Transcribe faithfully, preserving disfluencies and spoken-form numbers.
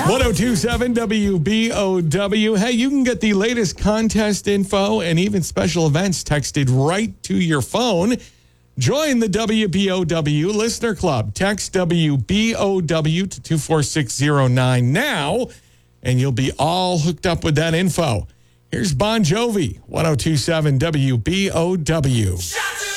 ten twenty-seven W B O W. Hey, you can get the latest contest info and even special events texted right to your phone. Join the W B O W Listener Club. Text W B O W to two four six zero nine now, and you'll be all hooked up with that info. Here's Bon Jovi, ten twenty-seven W B O W.